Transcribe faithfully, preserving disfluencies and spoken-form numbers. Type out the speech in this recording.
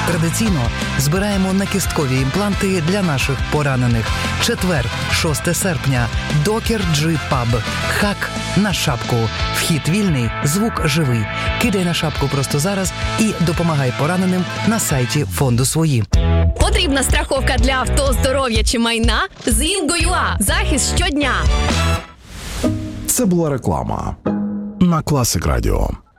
Традиційно збираємо накісткові імпланти для наших поранених. Четвер, шосте серпня. Докер Джи Паб. Хак на шапку. Вхід вільний, звук живий. Кидай на шапку просто зараз і допомагай пораненим на сайті фонду «Свої». Потрібна страховка для авто, здоров'я чи майна? З Інго.ua. Захист щодня. Це була реклама на Класик Радіо.